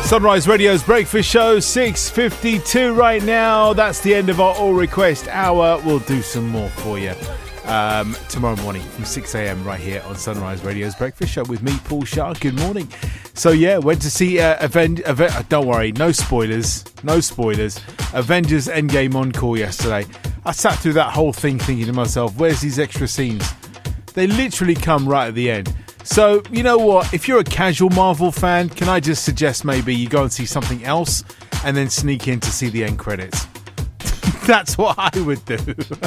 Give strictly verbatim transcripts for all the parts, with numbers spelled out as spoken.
Sunrise Radio's Breakfast Show, six fifty-two right now. That's the end of our All Request Hour. We'll do some more for you um, tomorrow morning from six a.m. right here on Sunrise Radio's Breakfast Show with me, Paul Shah. Good morning. So yeah, went to see uh, Aven- Aven- uh, don't worry, no spoilers, no spoilers. Avengers Endgame Encore yesterday. I sat through that whole thing thinking to myself, where's these extra scenes? They literally come right at the end. So, you know what? If you're a casual Marvel fan, can I just suggest maybe you go and see something else and then sneak in to see the end credits? That's what I would do.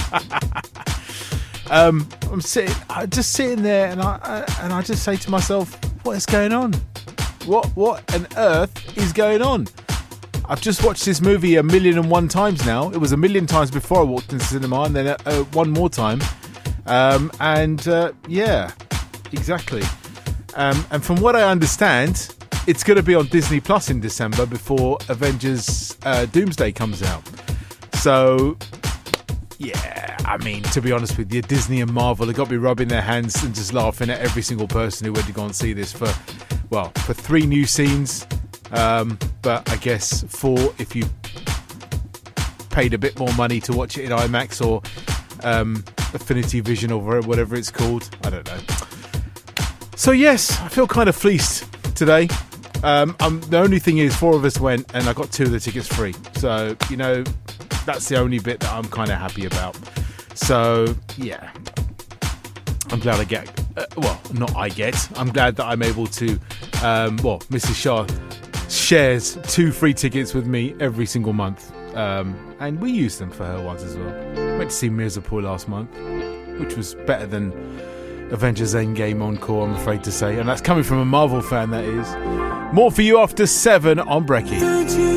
um, I'm sitting, I'm just sitting there, and I, I and I just say to myself, "What is going on? What what on earth is going on?" I've just watched this movie a million and one times now. It was a million times before I walked into the cinema, and then uh, uh, one more time. Um, and uh, yeah. Exactly. Um, and from what I understand, it's going to be on Disney Plus in December before Avengers uh, Doomsday comes out. So, yeah, I mean, to be honest with you, Disney and Marvel have got to be rubbing their hands and just laughing at every single person who went to go and see this for, well, for three new scenes. Um, but I guess four if you paid a bit more money to watch it in IMAX or um, Affinity Vision or whatever it's called. I don't know. So yes, I feel kind of fleeced today. Um, um, the only thing is, four of us went, and I got two of the tickets free. So you know, that's the only bit that I'm kind of happy about. So yeah, I'm glad I get. Uh, well, not I get. I'm glad that I'm able to. Um, well, Missus Shah shares two free tickets with me every single month, um, and we use them for her ones as well. Went to see Mirzapur last month, which was better than Avengers Endgame Encore, I'm afraid to say. And that's coming from a Marvel fan, that is. More for you after seven on Brekkie.